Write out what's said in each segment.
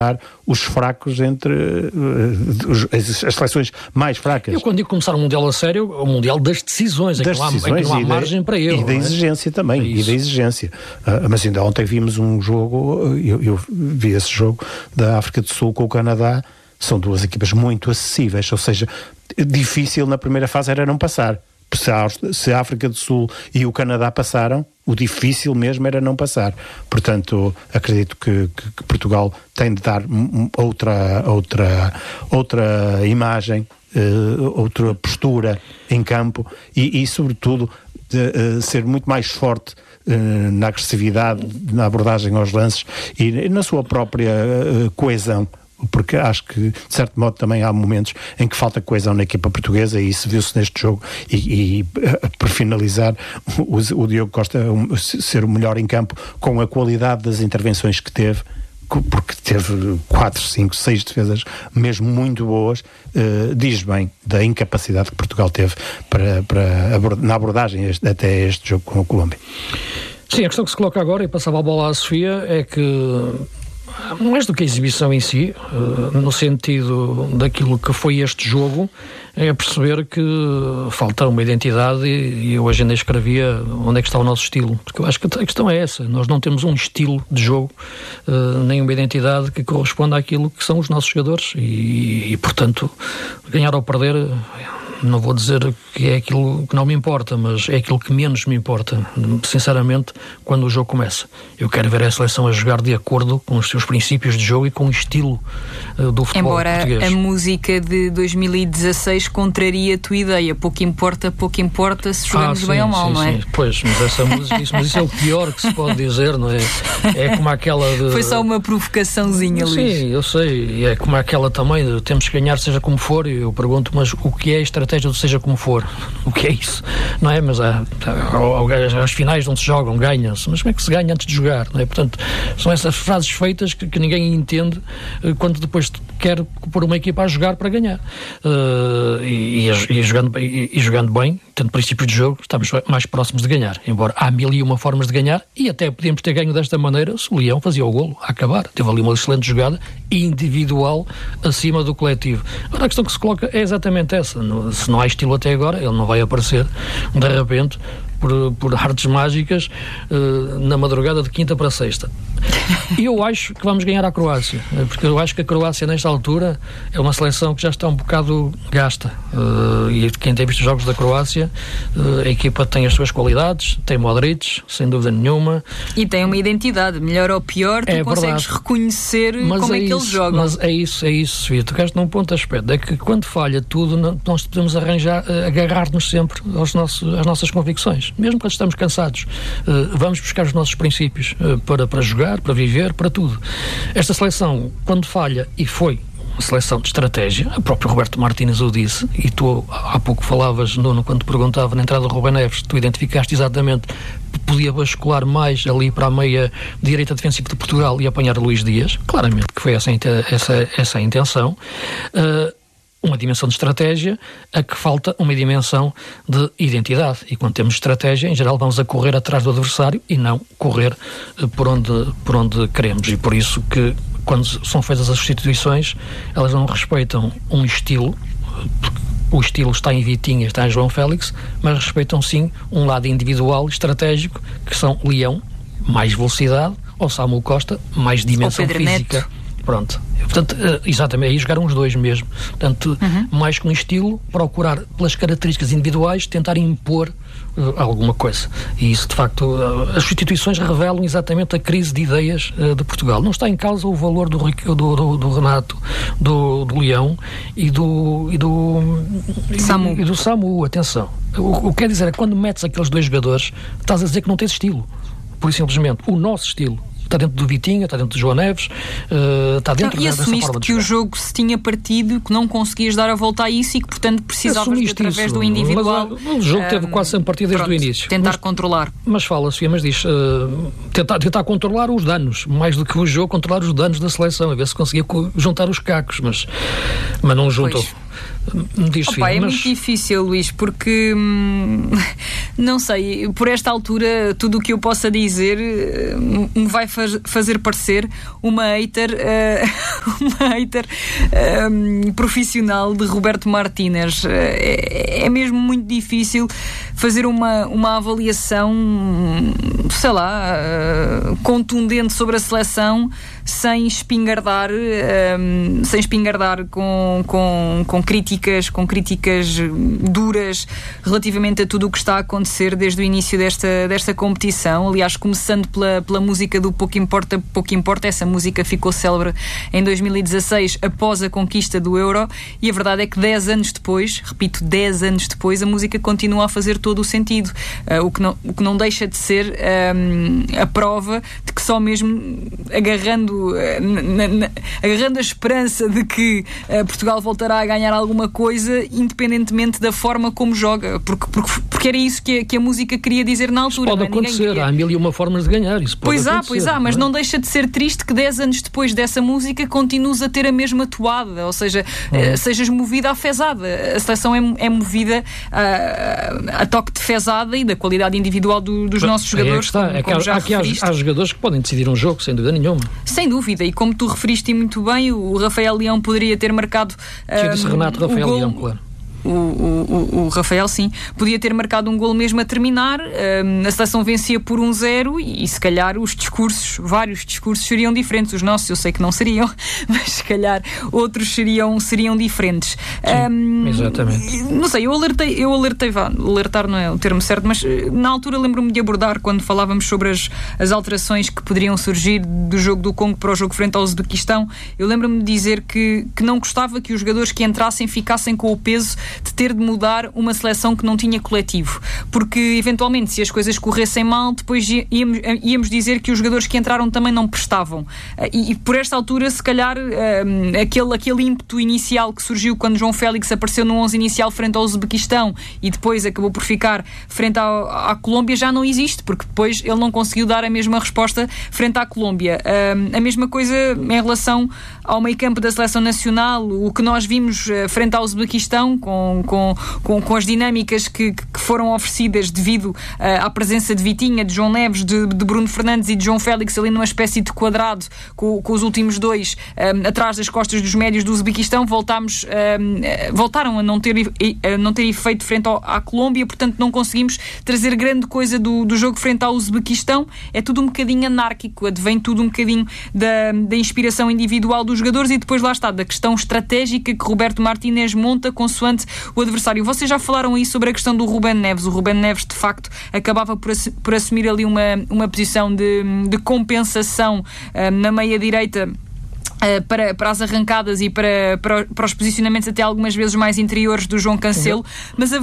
os fracos entre as seleções mais fracas. Eu quando digo começar o Mundial a sério, o Mundial das decisões, é que não há margem para erro. E da exigência também, e da exigência. Mas ainda ontem vimos um jogo, eu vi esse jogo da África do Sul com o Canadá, são duas equipas muito acessíveis, ou seja, difícil na primeira fase era não passar. Se a África do Sul e o Canadá passaram, o difícil mesmo era não passar. Portanto, acredito que Portugal tem de dar outra imagem, outra postura em campo e sobretudo, ser muito mais forte na agressividade, na abordagem aos lances e na sua própria coesão. Porque acho que, de certo modo, também há momentos em que falta coesão na equipa portuguesa e isso viu-se neste jogo e por finalizar, o Diogo Costa ser o melhor em campo com a qualidade das intervenções que teve, porque teve 4, 5, 6 defesas mesmo muito boas, diz bem da incapacidade que Portugal teve na abordagem até este jogo com a Colômbia. Sim, a questão que se coloca agora, e passava a bola à Sofia, é que mais do que a exibição em si, no sentido daquilo que foi este jogo, é perceber que falta uma identidade e eu hoje ainda escrevia onde é que está o nosso estilo, porque eu acho que a questão é essa, nós não temos um estilo de jogo, nem uma identidade que corresponda àquilo que são os nossos jogadores e portanto, ganhar ou perder, não vou dizer que é aquilo que não me importa, mas é aquilo que menos me importa, sinceramente, quando o jogo começa. Eu quero ver a seleção a jogar de acordo com os seus princípios de jogo e com o estilo do futebol português. Embora a música de 2016 contraria a tua ideia, pouco importa se jogamos bem ou mal, não é? Sim. Pois, mas essa música, mas isso é o pior que se pode dizer, não é? É como aquela de... Foi só uma provocaçãozinha, Luís. Sim, eu sei, é como aquela também de temos que ganhar seja como for, e eu pergunto, mas o que é a estratégia do seja como for? O que é isso? Não é? Mas aos finais não se jogam, ganham-se, mas como é que se ganha antes de jogar? Não é? Portanto, são essas frases feitas que ninguém entende quando depois quer pôr uma equipa a jogar para ganhar. Jogando bem, tendo princípios de jogo, estamos mais próximos de ganhar, embora há 1001 formas de ganhar e até podíamos ter ganho desta maneira se o Leão fazia o golo a acabar. Teve ali uma excelente jogada individual acima do coletivo. Agora a questão que se coloca é exatamente essa. Se não há estilo até agora, ele não vai aparecer de repente por artes mágicas na madrugada de quinta para sexta. E eu acho que vamos ganhar a Croácia, porque eu acho que a Croácia nesta altura é uma seleção que já está um bocado gasta, e quem tem visto os jogos da Croácia, a equipa tem as suas qualidades, tem Modric, sem dúvida nenhuma, e tem uma identidade, melhor ou pior, tu consegues reconhecer como é que eles jogam. Mas é isso, Sofia, tocaste num ponto de aspecto, é que quando falha tudo, nós podemos agarrar-nos sempre às nossas convicções, mesmo quando estamos cansados, vamos buscar os nossos princípios para jogar, para viver, para tudo. Esta seleção, quando falha, e foi uma seleção de estratégia, o próprio Roberto Martínez o disse, e tu há pouco falavas, Nuno, quando te perguntava na entrada do Rubén Neves, tu identificaste exatamente que podia bascular mais ali para a meia direita defensiva de Portugal e apanhar Luís Dias, claramente que foi essa a intenção. Uma dimensão de estratégia, a que falta uma dimensão de identidade. E quando temos estratégia, em geral, vamos a correr atrás do adversário e não correr por onde queremos. E por isso que, quando são feitas as substituições, elas não respeitam um estilo, o estilo está em Vitinha, está em João Félix, mas respeitam sim um lado individual, estratégico, que são Leão, mais velocidade, ou Samuel Costa, mais dimensão física. Neto. Pronto. Portanto, exatamente, aí jogaram os dois mesmo. Portanto, mais que um estilo, procurar pelas características individuais, tentar impor alguma coisa. E isso, de facto, as substituições revelam exatamente a crise de ideias de Portugal. Não está em causa o valor do Renato, do Leão e do Samu. Atenção. O que quer dizer é que quando metes aqueles dois jogadores, estás a dizer que não tens estilo. Por simplesmente, o nosso estilo está dentro do Vitinho, está dentro do João Neves, está dentro dessa forma de jogar. E assumiste que o jogo se tinha partido, que não conseguias dar a volta a isso e que, portanto, precisavas de, através do individual... Mas, o jogo teve quase sempre partido desde o início. Tentar controlar. Mas fala, Sofia, mas diz, tentar controlar os danos, mais do que o jogo, controlar os danos da seleção, a ver se conseguia juntar os cacos, mas não juntou. É muito difícil, Luís, porque não sei, por esta altura tudo o que eu possa dizer me vai fazer parecer uma hater profissional de Roberto Martínez. É mesmo muito difícil fazer uma avaliação, sei lá, contundente sobre a seleção sem espingardar com críticas duras relativamente a tudo o que está a acontecer desde o início desta competição. Aliás, começando pela música do Pouco Importa, essa música ficou célebre em 2016 após a conquista do Euro, e a verdade é que 10 anos depois, repito, 10 anos depois, a música continua a fazer todo o sentido, o que não deixa de ser a prova de que só mesmo agarrando a esperança de que Portugal voltará a ganhar alguma coisa, independentemente da forma como joga, porque era isso que a música queria dizer na altura. Isso pode acontecer, há 1001 formas de ganhar, isso pode acontecer. Pois há, mas não deixa de ser triste que 10 anos depois dessa música continues a ter a mesma toada, ou seja, sejas movida à fezada. A seleção é movida a toque de fezada e da qualidade individual dos nossos jogadores. Há jogadores que podem decidir um jogo, sem dúvida nenhuma. Sem dúvida, e como tu referiste muito bem, o Rafael Leão poderia ter marcado Renato Rafael Leão, claro. O Rafael, sim, podia ter marcado um golo mesmo a terminar. A seleção vencia por 1-0 e se calhar vários discursos seriam diferentes. Os nossos eu sei que não seriam, mas se calhar outros seriam diferentes. Exatamente. Não sei, eu alertei, alertar não é o termo certo, mas na altura lembro-me de abordar, quando falávamos sobre as alterações que poderiam surgir do jogo do Congo para o jogo frente ao Uzbequistão. Eu lembro-me de dizer que não gostava que os jogadores que entrassem ficassem com o peso de ter de mudar uma seleção que não tinha coletivo, porque eventualmente se as coisas corressem mal, depois íamos dizer que os jogadores que entraram também não prestavam, e por esta altura se calhar aquele ímpeto inicial que surgiu quando João Félix apareceu no 11 inicial frente ao Uzbequistão e depois acabou por ficar frente à Colômbia já não existe, porque depois ele não conseguiu dar a mesma resposta frente à Colômbia. A mesma coisa em relação ao meio campo da seleção nacional, o que nós vimos frente ao Uzbequistão com as dinâmicas que foram oferecidas devido à presença de Vitinha, de João Neves, de Bruno Fernandes e de João Félix ali numa espécie de quadrado com os últimos dois atrás das costas dos médios do Uzbequistão, voltaram a não ter efeito frente à Colômbia, portanto não conseguimos trazer grande coisa do jogo frente ao Uzbequistão. É tudo um bocadinho anárquico, advém tudo um bocadinho da inspiração individual dos jogadores e depois lá está, da questão estratégica que Roberto Martínez monta consoante o adversário. Vocês já falaram aí sobre a questão do Rubén Neves. O Rubén Neves, de facto, acabava por assumir ali uma posição de compensação na meia-direita para as arrancadas e para os posicionamentos até algumas vezes mais interiores do João Cancelo. Mas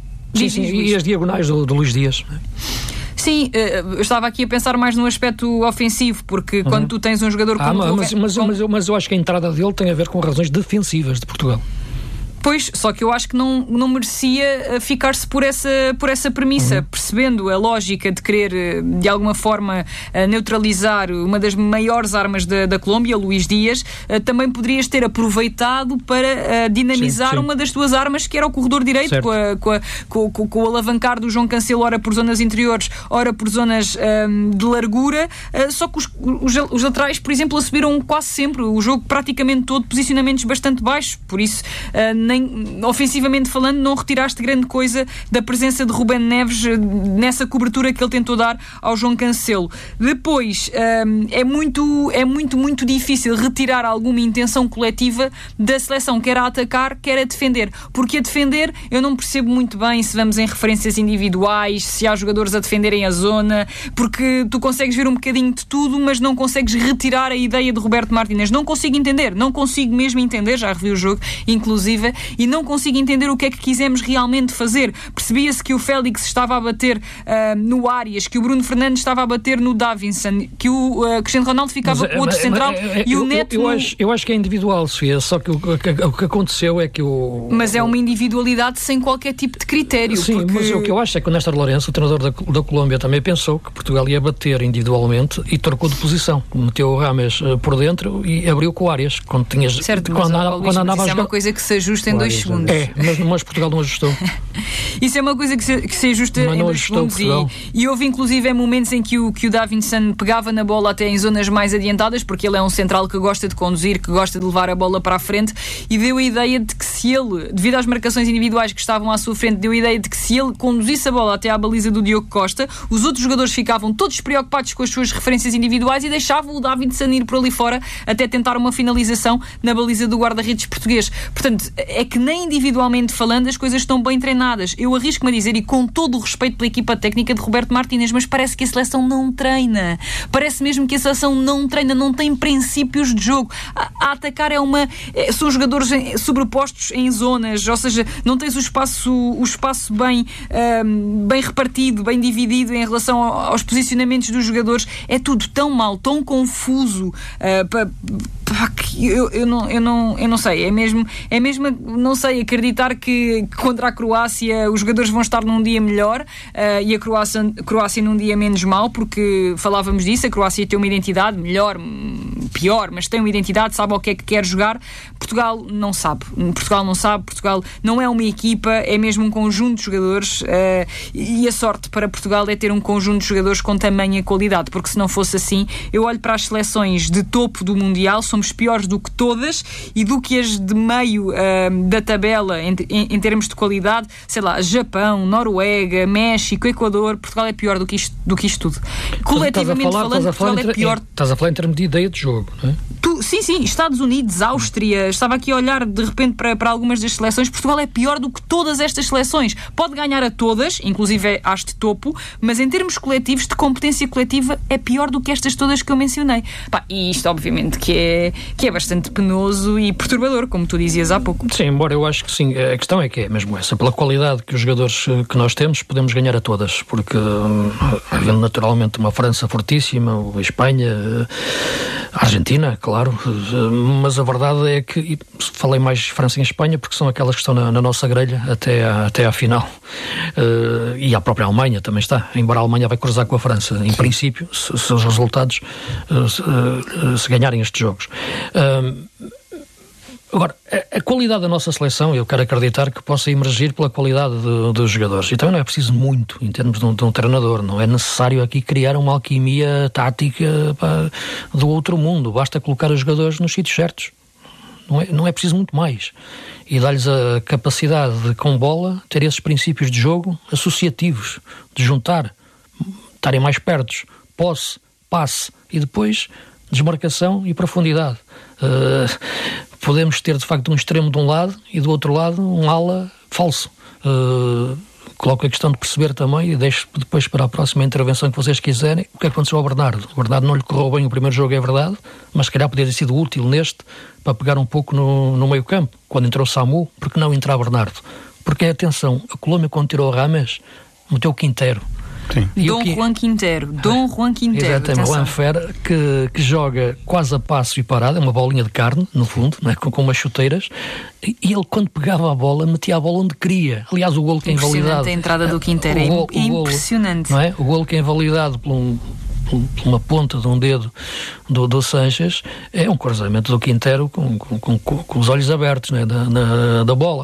e as diagonais do Luís Dias, não é? Sim, eu estava aqui a pensar mais no aspecto ofensivo, porque quando tu tens um jogador como mas eu acho que a entrada dele tem a ver com razões defensivas de Portugal. Pois, só que eu acho que não merecia ficar-se por essa premissa, percebendo a lógica de querer, de alguma forma, neutralizar uma das maiores armas da Colômbia, Luís Dias. Também poderias ter aproveitado para dinamizar uma das tuas armas, que era o corredor direito, com o alavancar do João Cancelo, ora por zonas interiores, ora por zonas de largura. Só que os laterais, por exemplo, assumiram quase sempre o jogo, praticamente todo, posicionamentos bastante baixos, por isso nem ofensivamente falando não retiraste grande coisa da presença de Rubén Neves nessa cobertura que ele tentou dar ao João Cancelo. Depois é muito difícil retirar alguma intenção coletiva da seleção, quer a atacar, quer a defender, porque a defender eu não percebo muito bem se vamos em referências individuais, se há jogadores a defenderem a zona, porque tu consegues ver um bocadinho de tudo, mas não consegues retirar a ideia de Roberto Martínez. Não consigo mesmo entender, já revi o jogo inclusive, e não consigo entender o que é que quisemos realmente fazer. Percebia-se que o Félix estava a bater no Arias, que o Bruno Fernandes estava a bater no Davinson, que o Cristiano Ronaldo ficava com outro central e o Neto... Eu acho que é individual, Sofia, só que o que aconteceu é que Mas é uma individualidade sem qualquer tipo de critério. Sim, porque... mas o que eu acho é que o Néstor Lourenço, o treinador da Colômbia, também pensou que Portugal ia bater individualmente e trocou de posição. Meteu o Rames por dentro e abriu com o Arias. Quando tinhas... Certo, quando andava a jogar... é uma coisa que se ajusta em 2 segundos. Mas Portugal não ajustou. Isso é uma coisa que se ajusta em 2 segundos. E houve inclusive momentos em que o Davinson pegava na bola até em zonas mais adiantadas, porque ele é um central que gosta de conduzir, que gosta de levar a bola para a frente, e deu a ideia de que se ele, devido às marcações individuais que estavam à sua frente, deu a ideia de que se ele conduzisse a bola até à baliza do Diogo Costa, os outros jogadores ficavam todos preocupados com as suas referências individuais e deixavam o Davinson ir por ali fora até tentar uma finalização na baliza do guarda-redes português. Portanto, é que nem individualmente falando as coisas estão bem treinadas. Eu arrisco-me a dizer, e com todo o respeito pela equipa técnica de Roberto Martínez, mas parece que a seleção não treina. Parece mesmo que a seleção não treina, não tem princípios de jogo. A atacar são jogadores sobrepostos em zonas, ou seja, não tens o espaço bem repartido, bem dividido em relação aos posicionamentos dos jogadores. É tudo tão mal, tão confuso. Eu não sei, é mesmo não sei, acreditar que contra a Croácia os jogadores vão estar num dia melhor e a Croácia num dia menos mau, porque falávamos disso, a Croácia tem uma identidade melhor, pior, mas tem uma identidade, sabe ao que é que quer jogar. Portugal não sabe, Portugal não é uma equipa, é mesmo um conjunto de jogadores, e a sorte para Portugal é ter um conjunto de jogadores com tamanha qualidade, porque se não fosse assim, eu olho para as seleções de topo do Mundial, somos piores do que todas, e do que as de meio da tabela em termos de qualidade, sei lá, Japão, Noruega, México, Equador. Portugal é pior do que isto tudo. Coletivamente falando, Portugal é pior. Estás a falar em termos de ideia de jogo, não é? Sim, Estados Unidos, Áustria, estava aqui a olhar de repente para algumas das seleções. Portugal é pior do que todas estas seleções. Pode ganhar a todas, inclusive às de topo, mas em termos coletivos, de competência coletiva, é pior do que estas todas que eu mencionei. E isto obviamente que é bastante penoso e perturbador, como tu dizias há pouco. Sim, embora eu acho que sim, a questão é que é mesmo essa, pela qualidade que os jogadores que nós temos, podemos ganhar a todas, porque havendo naturalmente uma França fortíssima, a Espanha, a Argentina, claro, mas a verdade é que, e falei mais França e Espanha porque são aquelas que estão na nossa grelha até à final, e a própria Alemanha também está, embora a Alemanha vai cruzar com a França, em princípio, se os resultados se ganharem estes jogos. Agora, a qualidade da nossa seleção, eu quero acreditar que possa emergir pela qualidade dos jogadores. E também não é preciso muito, em termos de um treinador. Não é necessário aqui criar uma alquimia tática do outro mundo. Basta colocar os jogadores nos sítios certos. Não é preciso muito mais. E dar-lhes a capacidade de, com bola, ter esses princípios de jogo associativos, de juntar, estarem mais perto, posse, passe e depois desmarcação e profundidade. Podemos ter de facto um extremo de um lado e do outro lado um ala falso. Coloco a questão de perceber também, e deixo depois para a próxima intervenção que vocês quiserem, o que aconteceu ao Bernardo. O Bernardo não lhe correu bem o primeiro jogo, é verdade, mas se calhar podia ter sido útil neste para pegar um pouco no meio campo, quando entrou o Samu, porque não entrar Bernardo? Porque, atenção, a Colômbia quando tirou o Rames, meteu o Quintero. Dom Juan Quintero. Exatamente, o Anfer que joga quase a passo e parado, é uma bolinha de carne, no fundo, né, com umas chuteiras, e ele quando pegava a bola, metia a bola onde queria. Aliás, o golo que é invalidado... A entrada do Quintero é impressionante. Não é? O golo que é invalidado por uma ponta de um dedo do Sanches é um cruzamento do Quintero com os olhos abertos, né, da bola.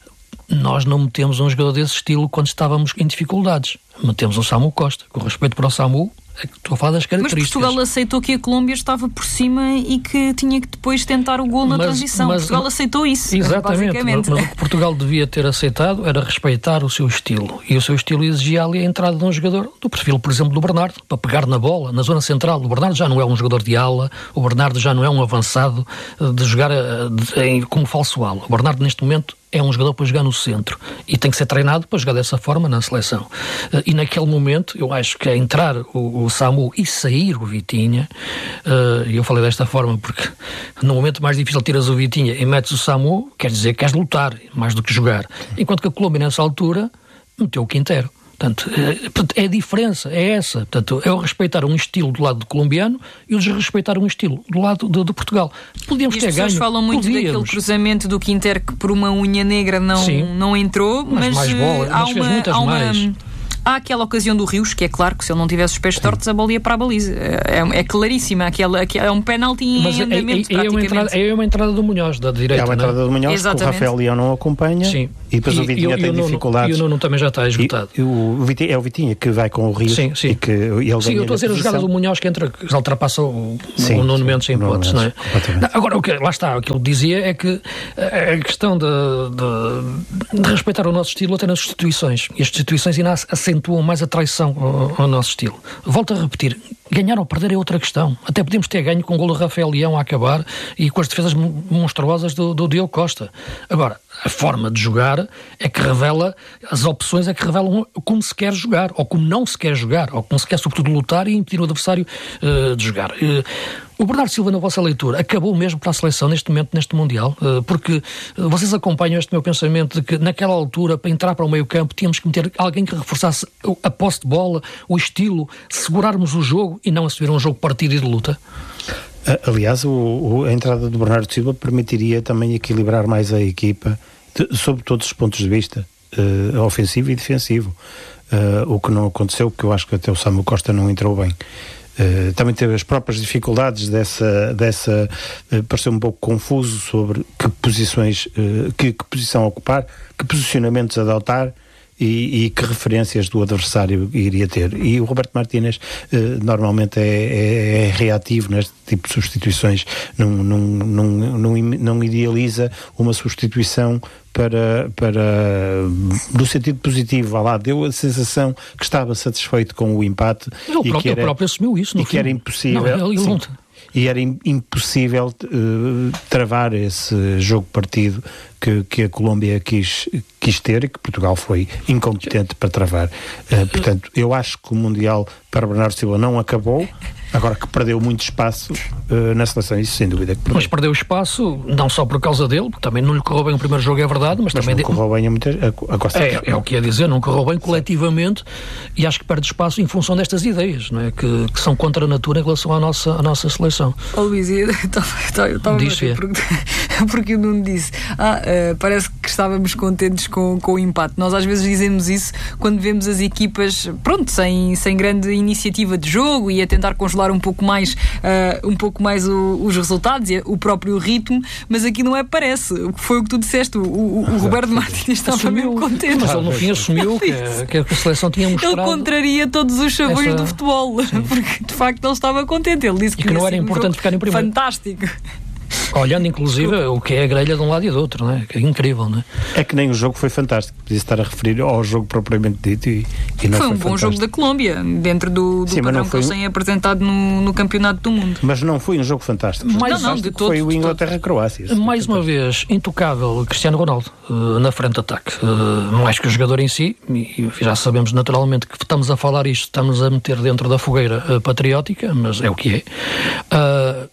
Nós não metemos um jogador desse estilo quando estávamos em dificuldades. Metemos o Samu Costa. Com respeito para o Samu, é que estou a falar das características. Mas Portugal aceitou que a Colômbia estava por cima e que tinha que depois tentar o gol na transição. Portugal aceitou isso. Exatamente. Mas o que Portugal devia ter aceitado era respeitar o seu estilo. E o seu estilo exigia ali a entrada de um jogador do perfil, por exemplo, do Bernardo, para pegar na bola, na zona central. O Bernardo já não é um jogador de ala, o Bernardo já não é um avançado de jogar como falso ala. O Bernardo, neste momento, é um jogador para jogar no centro e tem que ser treinado para jogar dessa forma na seleção. E naquele momento, eu acho que entrar o Samu e sair o Vitinha, e eu falei desta forma porque no momento mais difícil tiras o Vitinha e metes o Samu, quer dizer que queres lutar mais do que jogar. Enquanto que a Colômbia nessa altura meteu o Quintero. Portanto, a diferença é essa. Portanto, é o respeitar um estilo do lado do colombiano e o desrespeitar um estilo do lado de Portugal. Podíamos ter ganho. As pessoas falam muito daquele cruzamento do Quintero que por uma unha negra não entrou, mas mais bola, mas fez muitas mais. Há aquela ocasião do Rios, que é claro que se ele não tivesse os pés tortos, a bola ia para a baliza. É claríssima, é um penalti em andamento, praticamente. É uma entrada do Munhoz, da direita. É uma entrada do Munhoz, que o Rafael Leão não acompanha. Sim. E depois o Vitinha tem dificuldades. E o Nuno também já está esgotado. É o Vitinha que vai com o Rios. Sim. E que ele eu estou a dizer a jogada do Munhoz que ultrapassa o Nuno Mendes em hipótese, não é? Agora, lá está, o que ele dizia é que a questão de respeitar o nosso estilo até nas substituições. E as substituições ainda acentuam mais a traição ao nosso estilo. Volto a repetir, ganhar ou perder é outra questão. Até podemos ter ganho com o golo do Rafael Leão a acabar e com as defesas monstruosas do Diogo Costa. Agora, a forma de jogar é que revela, as opções é que revelam como se quer jogar, ou como não se quer jogar, ou como se quer sobretudo lutar e impedir o adversário de jogar. O Bernardo Silva, na vossa leitura, acabou mesmo para a seleção neste momento, neste Mundial? Porque vocês acompanham este meu pensamento de que naquela altura, para entrar para o meio campo, tínhamos que meter alguém que reforçasse a posse de bola, o estilo, segurarmos o jogo e não assumir um jogo partido e de luta? Aliás, a entrada do Bernardo Silva permitiria também equilibrar mais a equipa sob todos os pontos de vista, ofensivo e defensivo. O que não aconteceu, porque eu acho que até o Samuel Costa não entrou bem. Também teve as próprias dificuldades dessa pareceu um pouco confuso sobre que posições, que posição ocupar, que posicionamentos adotar e que referências do adversário iria ter. E o Roberto Martínez normalmente é reativo neste tipo de substituições, não idealiza uma substituição no sentido positivo. Lá deu a sensação que estava satisfeito com o empate. Ele próprio assumiu isso no fim. Que era impossível. E era impossível travar esse jogo partido que a Colômbia quis ter e que Portugal foi incompetente para travar. Portanto, eu acho que o Mundial para Bernardo Silva não acabou, agora que perdeu muito espaço na seleção, isso sem dúvida que perdeu. Mas perdeu espaço não só por causa dele, porque também não lhe correu bem o primeiro jogo, é verdade, mas também... não correu bem a Costa. É o que ia dizer, não correu bem coletivamente e acho que perde espaço em função destas ideias, não é? Que são contra a natura em relação à nossa seleção. Luís, eu estava porque o Nuno disse parece que estávamos contentes com o empate. Nós às vezes dizemos isso quando vemos as equipas sem grande iniciativa de jogo e a tentar congelar um pouco mais os resultados e o próprio ritmo, mas aqui não parece. Foi o que tu disseste, o Roberto Martínez estava mesmo contente. Mas ele no fim assumiu que a seleção tinha mostrado... Ele contraria todos os chavões do futebol, porque de facto ele estava contente. Ele disse que não era importante ficar em primeiro. Fantástico. Olhando inclusive o que é a grelha de um lado e do outro, não é? Que é incrível, não é? É que nem o jogo foi fantástico, podia estar a referir ao jogo propriamente dito e não foi um bom jogo da Colômbia, dentro do padrão que eles têm apresentado no Campeonato do Mundo. Mas não foi um jogo fantástico. Foi o Inglaterra-Croácia. Mais uma vez, intocável Cristiano Ronaldo na frente de ataque. Mais que o jogador em si, e já sabemos naturalmente que estamos a falar isto, estamos a meter dentro da fogueira patriótica, mas é o que é.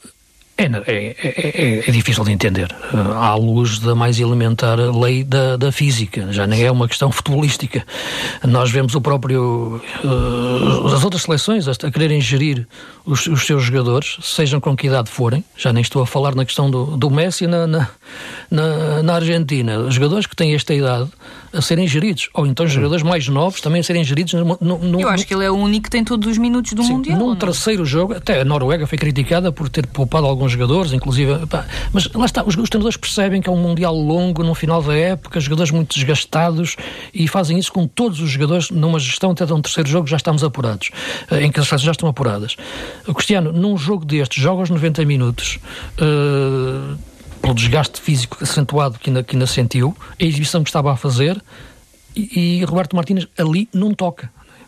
É difícil de entender, à luz da mais elementar lei da física, já nem é uma questão futebolística. Nós vemos o próprio as outras seleções a quererem gerir os seus jogadores, sejam com que idade forem, já nem estou a falar na questão do Messi na Argentina, os jogadores que têm esta idade a serem geridos, ou então os jogadores mais novos também a serem geridos eu acho que ele é o único que tem todos os minutos do Mundial. Num terceiro jogo, até a Noruega foi criticada por ter poupado alguns jogadores, inclusive, mas lá está, os treinadores percebem que é um Mundial longo no final da época, jogadores muito desgastados, e fazem isso com todos os jogadores numa gestão. Até um terceiro jogo já estamos apurados, em que as seleções já estão apuradas. O Cristiano, num jogo destes, joga aos 90 minutos, pelo desgaste físico acentuado que ainda sentiu, a exibição que estava a fazer, e Roberto Martínez ali não toca.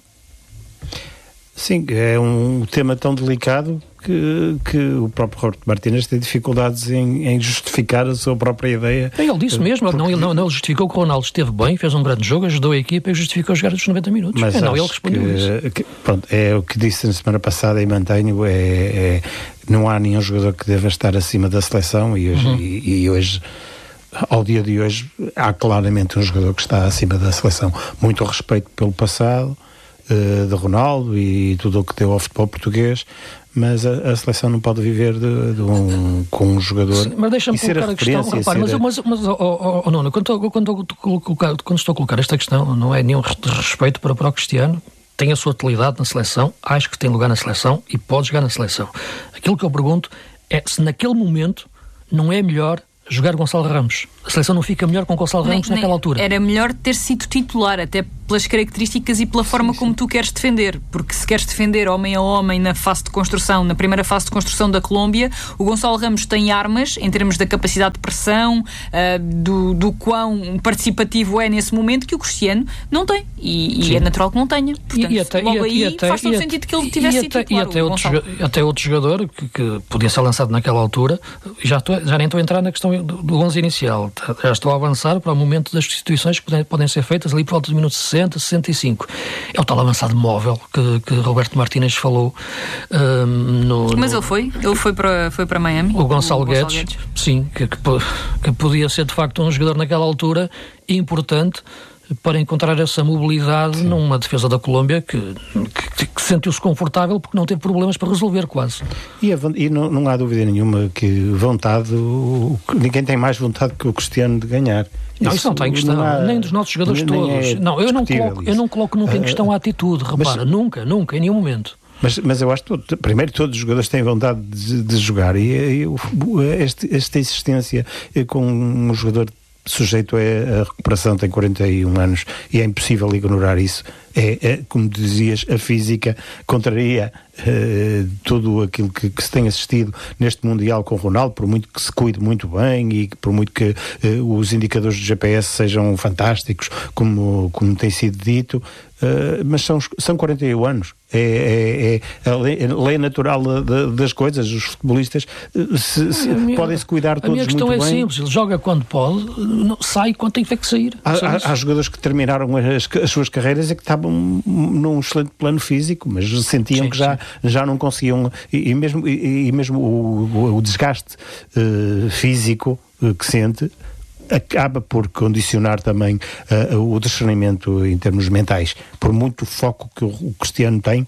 Sim, é um tema tão delicado que o próprio Roberto Martínez tem dificuldades em justificar a sua própria ideia. Ele disse mesmo, ele não justificou que o Ronaldo esteve bem, fez um grande jogo, ajudou a equipa e justificou jogar os 90 minutos. Mas ele respondeu isso. Pronto, é o que disse na semana passada e mantenho, não há nenhum jogador que deva estar acima da seleção e hoje, ao dia de hoje, há claramente um jogador que está acima da seleção. Muito respeito pelo passado de Ronaldo e tudo o que deu ao futebol português, mas a seleção não pode viver com um jogador. Sim, mas deixa-me colocar a questão. Repare, Nuno, quando estou a colocar esta questão, não é nenhum respeito para o Cristiano. Tem a sua utilidade na seleção, acho que tem lugar na seleção e pode jogar na seleção. Aquilo que eu pergunto é se naquele momento não é melhor jogar Gonçalo Ramos. A seleção não fica melhor com Gonçalo Ramos naquela altura. Era melhor ter sido titular, até pelas características e pela forma como tu queres defender. Porque se queres defender homem a homem na fase de construção, na primeira fase de construção da Colômbia, o Gonçalo Ramos tem armas em termos da capacidade de pressão, do quão participativo é nesse momento, que o Cristiano não tem. E é natural que não tenha. Portanto, logo aí faz todo sentido que ele tivesse sido titular. E até outro jogador que podia ser lançado naquela altura, já nem estou a entrar na questão do 11 inicial. Já estou a avançar para o momento das substituições que podem ser feitas ali por volta do minuto 60, 65. É o tal avançado móvel que Roberto Martínez falou. Mas ele foi para Miami. O Gonçalo Guedes, sim, que podia ser de facto um jogador naquela altura importante para encontrar essa mobilidade, sim, numa defesa da Colômbia que sentiu-se confortável porque não teve problemas para resolver quase. E não há dúvida nenhuma que ninguém tem mais vontade que o Cristiano de ganhar. Não, isso não está em questão, nem dos nossos jogadores todos. Eu não coloco nunca em questão a atitude, repara, nunca, em nenhum momento. Mas eu acho que primeiro todos os jogadores têm vontade de jogar e esta insistência com um jogador sujeito a recuperação, tem 41 anos e é impossível ignorar isso. Como dizias, a física contraria tudo aquilo que se tem assistido neste Mundial com o Ronaldo, por muito que se cuide muito bem e por muito que os indicadores do GPS sejam fantásticos, como tem sido dito, mas são 41 anos. É a lei natural das coisas. Os futebolistas podem-se cuidar todos muito bem. A minha questão é simples, ele joga quando pode, sai quando tem que sair. Há jogadores que terminaram as suas carreiras e que estavam num excelente plano físico, mas sentiam que já não conseguiam, e mesmo o desgaste físico que sente acaba por condicionar também o discernimento em termos mentais. Por muito foco que o Cristiano tem,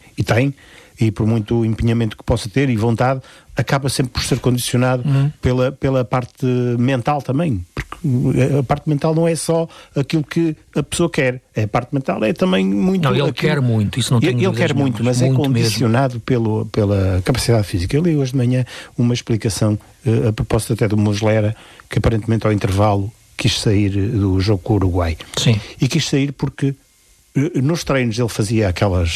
e por muito empenhamento que possa ter e vontade, acaba sempre por ser condicionado pela parte mental também. Porque a parte mental não é só aquilo que a pessoa quer. A parte mental é também muito... Não, ele quer muito, isso não tem dúvidas. Ele quer muito, mas é condicionado pela capacidade física. Eu li hoje de manhã uma explicação a propósito até do Muslera, que aparentemente ao intervalo quis sair do jogo com o Uruguai. Sim. E quis sair porque nos treinos ele fazia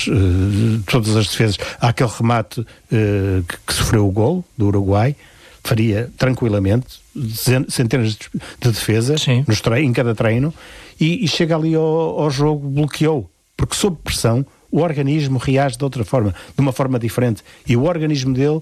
todas as defesas, aquele remate que sofreu o golo do Uruguai, faria tranquilamente centenas de defesas em cada treino, e chega ali ao jogo, bloqueou, porque sob pressão o organismo reage de outra forma, de uma forma diferente, e o organismo dele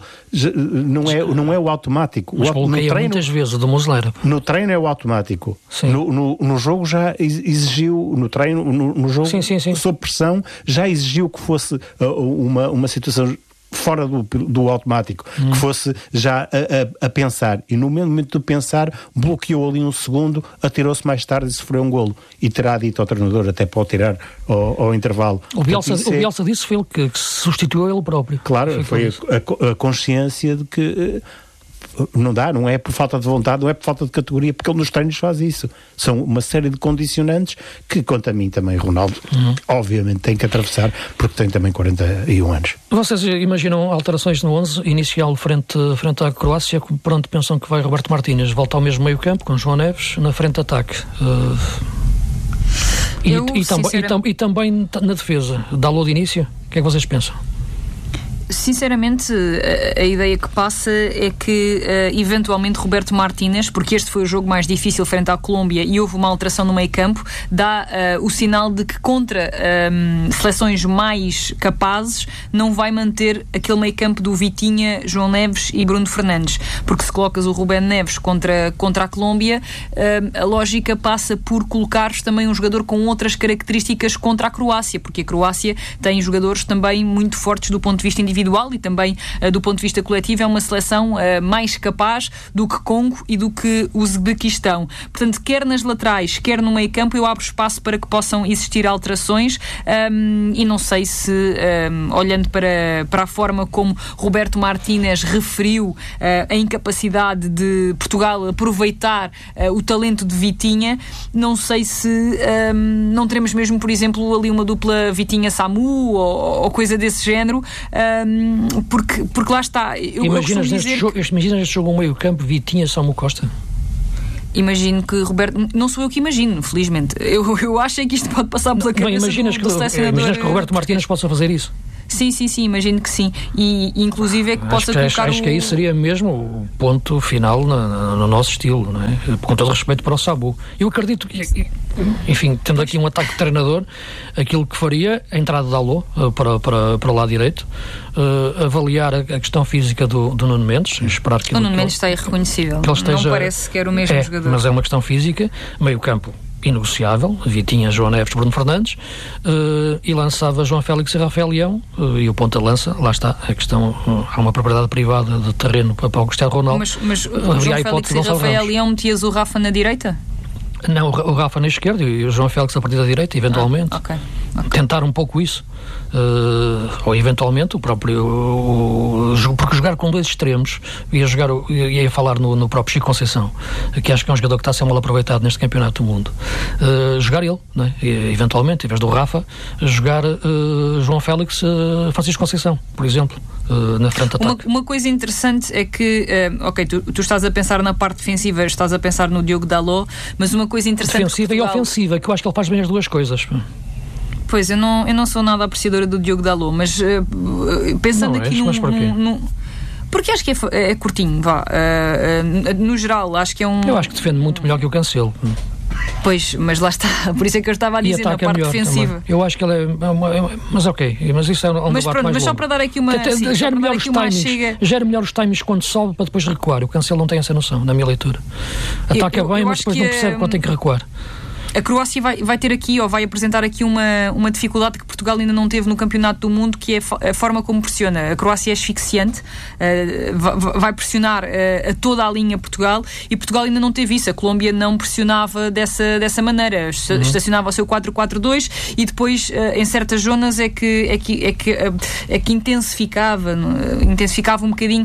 não é o automático. Mas bloqueia muitas vezes o do Muslera. No treino é o automático. No jogo já exigiu, no treino, no jogo, sob pressão, já exigiu que fosse uma situação fora do automático, que fosse já a pensar, e no mesmo momento de pensar bloqueou ali um segundo, atirou-se mais tarde e sofreu um golo, e terá dito ao treinador, até pode tirar ao intervalo. O Bielsa disse foi ele que substituiu ele próprio. Claro, foi a consciência de que não é por falta de vontade, não é por falta de categoria, porque ele nos treinos faz isso. São uma série de condicionantes que, quanto a mim também, Ronaldo, obviamente tem que atravessar, porque tem também 41 anos. Vocês imaginam alterações no 11 inicial frente à Croácia? Por onde pensam que vai Roberto Martínez? Volta ao mesmo meio campo, com João Neves, na frente de ataque? E também na defesa? Dá-lo de início? O que é que vocês pensam? Sinceramente, a ideia que passa é que eventualmente Roberto Martínez, porque este foi o jogo mais difícil frente à Colômbia e houve uma alteração no meio campo, dá o sinal de que contra seleções mais capazes não vai manter aquele meio campo do Vitinha, João Neves e Bruno Fernandes, porque se colocas o Rubén Neves contra a Colômbia, a lógica passa por colocares também um jogador com outras características contra a Croácia, porque a Croácia tem jogadores também muito fortes do ponto de vista individual individual e também do ponto de vista coletivo, é uma seleção mais capaz do que Congo e do que o Uzbequistão. Portanto, quer nas laterais, quer no meio campo, eu abro espaço para que possam existir alterações e não sei se, olhando para a forma como Roberto Martínez referiu a incapacidade de Portugal aproveitar o talento de Vitinha, não sei se não teremos mesmo, por exemplo, ali uma dupla Vitinha-Samu ou coisa desse género, porque lá está. Imaginas este jogo um meio campo Vitinha-Samu Costa? Imagino que Roberto... Não sou eu que imagino, felizmente. Eu acho que isto pode passar pela cabeça do selecionador. Imaginas que o Roberto Martínez possa fazer isso? Sim, imagino que sim. E inclusive é que possa colocar acho que aí seria mesmo o ponto final no nosso estilo, não é? Com todo respeito para o Sabu. Eu acredito que, enfim, tendo aqui um ataque de treinador, aquilo que faria, a entrada de Alô para o lado direito, avaliar a questão física do Nuno Mendes, esperar que o Nuno Mendes está irreconhecível. Não parece sequer o mesmo jogador. Mas é uma questão física, meio campo inegociável, Vitinha, João Neves, Bruno Fernandes, e lançava João Félix e Rafael Leão, e o ponta-lança, lá está a questão, há uma propriedade privada de terreno para o Cristiano Ronaldo. Mas João Félix e Rafael Leão, metias o Rafa na direita? Não, o Rafa na esquerda e o João Félix a partir da direita, eventualmente. Okay. Tentar um pouco isso. Ou eventualmente o próprio porque jogar com dois extremos, ia falar no próprio Chico Conceição, que acho que é um jogador que está a ser mal aproveitado neste campeonato do mundo, jogar ele, não é? E, eventualmente, em vez do Rafa, jogar João Félix, Francisco Conceição, por exemplo, na frente de ataque. Uma coisa interessante é que tu estás a pensar na parte defensiva, estás a pensar no Diogo Dalot, mas uma coisa interessante defensiva e ofensiva, que eu acho que ele faz bem as duas coisas. Pois, eu não sou nada apreciadora do Diogo Dalot, mas pensando aqui porque acho que é curtinho, vá. No geral, acho que é um... Eu acho que defende muito melhor que o Cancelo. Pois, mas lá está. Por isso é que eu estava a dizer na parte defensiva. Também. Eu acho que ele é mas ok, mas isso é um mas debate mais mas longo. só para dar aqui uma... Gera melhor os timings quando sobe para depois recuar. O Cancelo não tem essa noção, na minha leitura. Ataca bem, mas depois não percebe quando tem que recuar. A Croácia vai ter aqui, ou vai apresentar aqui uma dificuldade que Portugal ainda não teve no Campeonato do Mundo, que é a forma como pressiona. A Croácia é asfixiante, vai pressionar a toda a linha Portugal, e Portugal ainda não teve isso. A Colômbia não pressionava dessa maneira. Estacionava o seu 4-4-2 e depois, em certas zonas, é que intensificava um bocadinho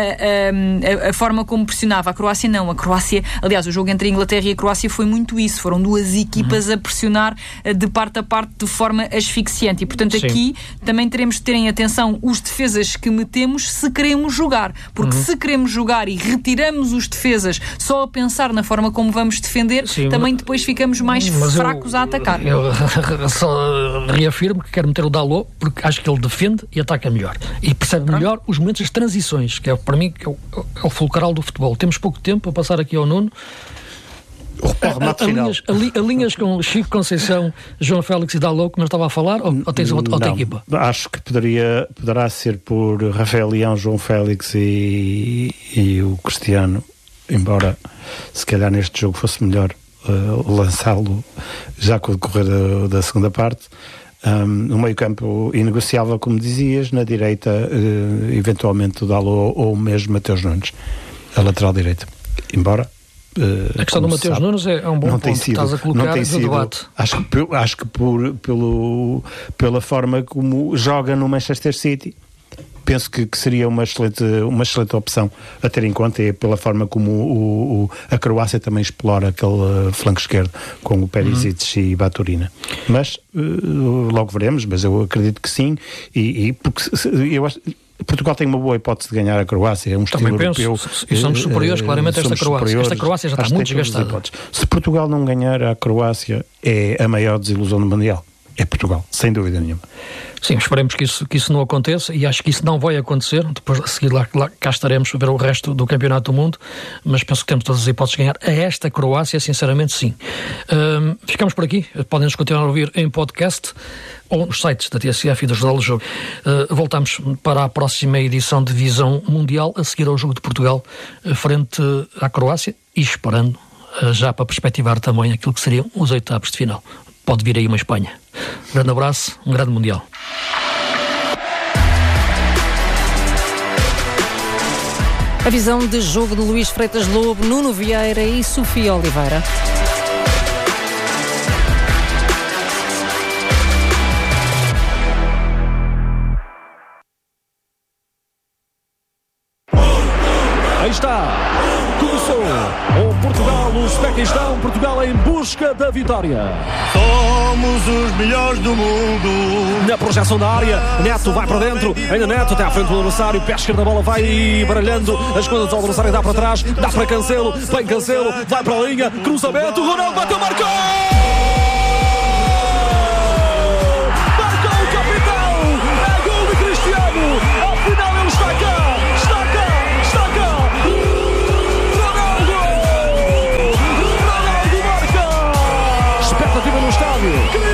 a forma como pressionava. A Croácia não. A Croácia, aliás, o jogo entre a Inglaterra e a Croácia foi muito isso. Foram duas equipas a pressionar de parte a parte de forma asfixiante, e portanto aqui também teremos de ter em atenção os defesas que metemos se queremos jogar, porque se queremos jogar e retiramos os defesas só a pensar na forma como vamos defender, também depois ficamos mais fracos a atacar. Eu só reafirmo que quero meter o Dalot porque acho que ele defende e ataca melhor e percebe melhor os momentos das transições, que é para mim que é o fulcral do futebol. Temos pouco tempo a passar aqui ao Nuno. A linhas com Chico Conceição, João Félix e Dalot, que não estava a falar, ou tens outra equipa? Acho que poderá ser por Rafael Leão, João Félix e o Cristiano, embora se calhar neste jogo fosse melhor lançá-lo já com o decorrer da segunda parte. No meio campo inegociável, como dizias, na direita eventualmente o Dalot ou mesmo Mateus Nunes, a lateral direita, embora a questão do Mateus Nunes é um bom ponto que estás a colocar no debate. Acho que pela forma como joga no Manchester City, penso que seria uma excelente opção a ter em conta, e pela forma como a Croácia também explora aquele flanco esquerdo com o Perisic e Baturina. Mas logo veremos, mas eu acredito que sim, e porque eu acho... Portugal tem uma boa hipótese de ganhar a Croácia, é um estilo europeu. E somos superiores, claramente, a esta Croácia. Esta Croácia já está muito desgastada. Se Portugal não ganhar a Croácia, é a maior desilusão do Mundial. É Portugal, sem dúvida nenhuma. Sim, esperemos que isso não aconteça, e acho que isso não vai acontecer. Depois, a seguir, cá estaremos a ver o resto do Campeonato do Mundo, mas penso que temos todas as hipóteses de ganhar a esta Croácia, sinceramente, sim. Ficamos por aqui. Podem-nos continuar a ouvir em podcast ou nos sites da TSF e do Jornal do Jogo. Voltamos para a próxima edição de Visão Mundial, a seguir ao jogo de Portugal frente à Croácia, e esperando já para perspectivar também aquilo que seriam os oitavos de final. Pode vir aí uma Espanha. Um grande abraço, um grande Mundial. A visão de jogo de Luís Freitas Lobo, Nuno Vieira e Sofia Oliveira. Aí está, começou o Portugal, o Uzbequistão, Portugal em busca da vitória. Somos os melhores do mundo. Na projeção da área, Neto vai para dentro, ainda Neto até à frente do adversário, pé esquerda, a bola vai baralhando, as coisas ao adversário, dá para trás, dá para Cancelo, vem Cancelo, vai para a linha, cruzamento, Ronaldo bateu, marcou! Marcou o capitão, é gol de Cristiano, ao final ele está cá. Ronaldo marca! Expectativa no estádio.